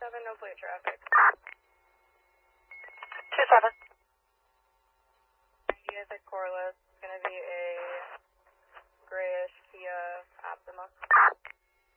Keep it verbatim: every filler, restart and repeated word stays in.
seven, no plate traffic. two seven. ninety, I said Corliss. It's going to be a